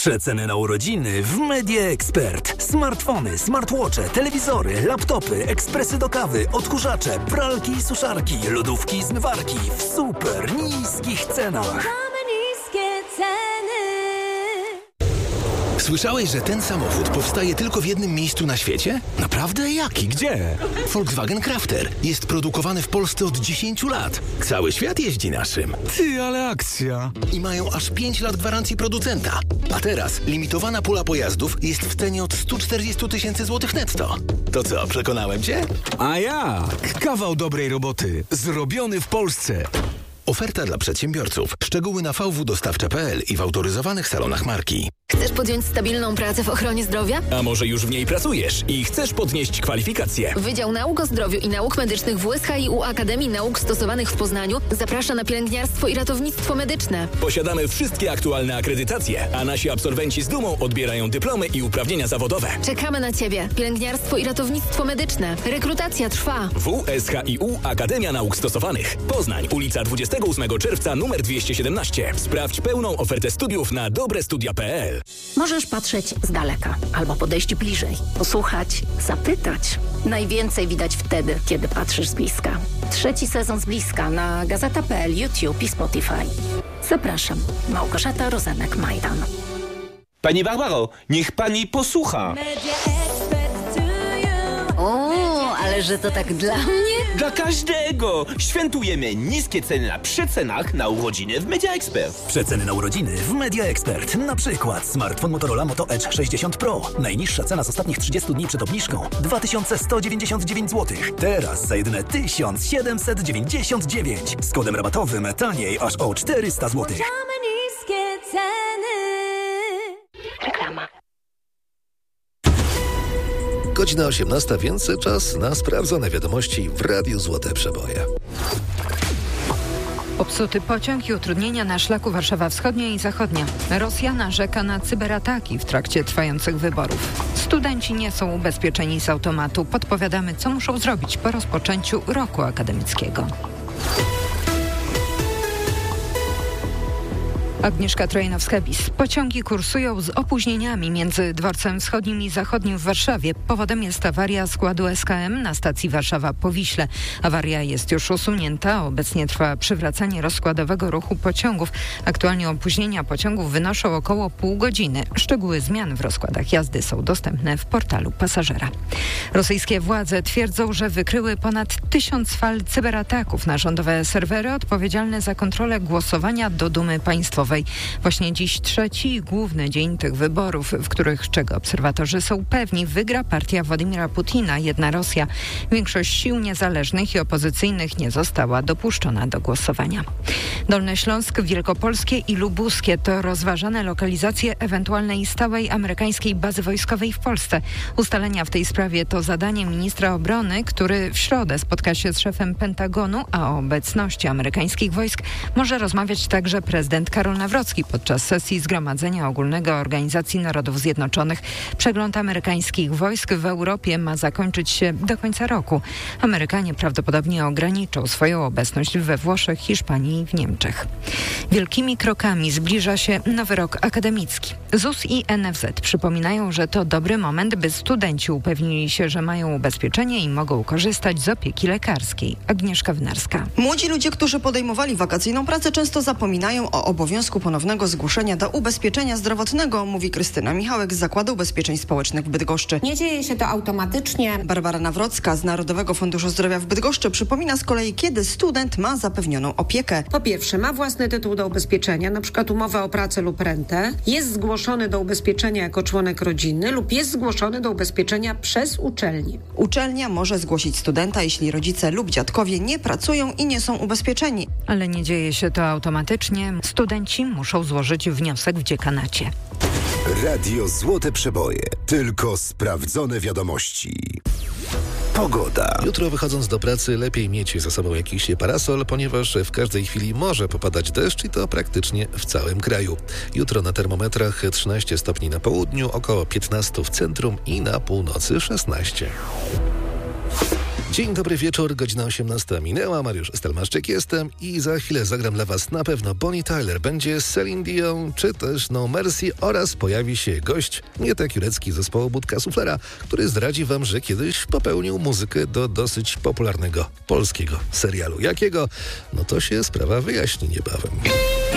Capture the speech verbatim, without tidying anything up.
Przeceny na urodziny w Media Expert. Smartfony, smartwatche, telewizory, laptopy, ekspresy do kawy, odkurzacze, pralki i suszarki, lodówki i zmywarki w super niskich cenach. Słyszałeś, że ten samochód powstaje tylko w jednym miejscu na świecie? Naprawdę? Jaki? Gdzie? Volkswagen Crafter. Jest produkowany w Polsce od dziesięciu lat. Cały świat jeździ naszym. Ty, ale akcja. I mają aż pięć lat gwarancji producenta. A teraz limitowana pula pojazdów jest w cenie od stu czterdziestu tysięcy złotych netto. To co, przekonałem cię? A jak? Kawał dobrej roboty. Zrobiony w Polsce. Oferta dla przedsiębiorców. Szczegóły na v w dostawcze kropka p l i w autoryzowanych salonach marki. Chcesz podjąć stabilną pracę w ochronie zdrowia? A może już w niej pracujesz i chcesz podnieść kwalifikacje? Wydział Nauk o Zdrowiu i Nauk Medycznych w U S H I U Akademii Nauk Stosowanych w Poznaniu zaprasza na pielęgniarstwo i ratownictwo medyczne. Posiadamy wszystkie aktualne akredytacje, a nasi absolwenci z dumą odbierają dyplomy i uprawnienia zawodowe. Czekamy na Ciebie. Pielęgniarstwo i ratownictwo medyczne. Rekrutacja trwa. W S H I U Akademia Nauk Stosowanych. Poznań, ulica dwudziestego ósmego czerwca, numer dwieście siedemnaście. Sprawdź pełną ofertę studiów na dobrestudia kropka p l. Możesz patrzeć z daleka albo podejść bliżej, posłuchać, zapytać. Najwięcej widać wtedy, kiedy patrzysz z bliska. Trzeci sezon z bliska na gazeta kropka p l, YouTube i Spotify. Zapraszam. Małgorzata Rozenek-Majdan. Pani Barbaro, niech pani posłucha. O, ale że to tak dla mnie? Dla każdego! Świętujemy niskie ceny na przecenach na urodziny w Media Expert. Przeceny na urodziny w Media Expert. Na przykład smartfon Motorola Moto Edge sześćdziesiąt Pro. Najniższa cena z ostatnich trzydziestu dni przed obniżką dwa tysiące sto dziewięćdziesiąt dziewięć złotych. Teraz za jedyne tysiąc siedemset dziewięćdziesiąt dziewięć. Z kodem rabatowym taniej aż o czterysta złotych. niskie ceny. Reklama. Godzina osiemnasta, więc czas na sprawdzone wiadomości w Radiu Złote Przeboje. Popsuty pociąg i utrudnienia na szlaku Warszawa Wschodnia i Zachodnia. Rosja narzeka na cyberataki w trakcie trwających wyborów. Studenci nie są ubezpieczeni z automatu. Podpowiadamy, co muszą zrobić po rozpoczęciu roku akademickiego. Agnieszka Trojanowska-Bis. Pociągi kursują z opóźnieniami między dworcem wschodnim i zachodnim w Warszawie. Powodem jest awaria składu S K M na stacji Warszawa-Powiśle. Awaria jest już usunięta. Obecnie trwa przywracanie rozkładowego ruchu pociągów. Aktualnie opóźnienia pociągów wynoszą około pół godziny. Szczegóły zmian w rozkładach jazdy są dostępne w portalu pasażera. Rosyjskie władze twierdzą, że wykryły ponad tysiąc fal cyberataków na rządowe serwery odpowiedzialne za kontrolę głosowania do Dumy Państwowej. Właśnie dziś trzeci i główny dzień tych wyborów, w których, czego obserwatorzy są pewni, wygra partia Władimira Putina, Jedna Rosja. Większość sił niezależnych i opozycyjnych nie została dopuszczona do głosowania. Dolny Śląsk, Wielkopolskie i Lubuskie to rozważane lokalizacje ewentualnej stałej amerykańskiej bazy wojskowej w Polsce. Ustalenia w tej sprawie to zadanie ministra obrony, który w środę spotka się z szefem Pentagonu, a o obecności amerykańskich wojsk może rozmawiać także prezydent Karol Nawrocki podczas sesji Zgromadzenia Ogólnego Organizacji Narodów Zjednoczonych. Przegląd amerykańskich wojsk w Europie ma zakończyć się do końca roku. Amerykanie prawdopodobnie ograniczą swoją obecność we Włoszech, Hiszpanii i w Niemczech. Wielkimi krokami zbliża się nowy rok akademicki. Z U S i N F Z przypominają, że to dobry moment, by studenci upewnili się, że mają ubezpieczenie i mogą korzystać z opieki lekarskiej. Agnieszka Wnarska. Młodzi ludzie, którzy podejmowali wakacyjną pracę, często zapominają o obowiązku ponownego zgłoszenia do ubezpieczenia zdrowotnego, mówi Krystyna Michałek z Zakładu Ubezpieczeń Społecznych w Bydgoszczy. Nie dzieje się to automatycznie. Barbara Nawrocka z Narodowego Funduszu Zdrowia w Bydgoszczy przypomina z kolei, kiedy student ma zapewnioną opiekę. Po pierwsze, ma własny tytuł do ubezpieczenia, na przykład umowę o pracę lub rentę, jest zgłoszony do ubezpieczenia jako członek rodziny lub jest zgłoszony do ubezpieczenia przez uczelnię. Uczelnia może zgłosić studenta, jeśli rodzice lub dziadkowie nie pracują i nie są ubezpieczeni. Ale nie dzieje się to automatycznie. Studenci muszą złożyć wniosek w dziekanacie. Radio Złote Przeboje. Tylko sprawdzone wiadomości. Pogoda. Jutro wychodząc do pracy lepiej mieć za sobą jakiś parasol, ponieważ w każdej chwili może popadać deszcz i to praktycznie w całym kraju. Jutro na termometrach trzynaście stopni na południu, około piętnaście w centrum i na północy szesnaście. Dzień dobry wieczór, godzina osiemnasta minęła, Mariusz Stelmaszczyk jestem i za chwilę zagram dla Was na pewno Bonnie Tyler, będzie Celine Dion czy też No Mercy oraz pojawi się gość Mietek Jurecki z zespołu Budka Suflera, który zdradzi Wam, że kiedyś popełnił muzykę do dosyć popularnego polskiego serialu. Jakiego? No to się sprawa wyjaśni niebawem.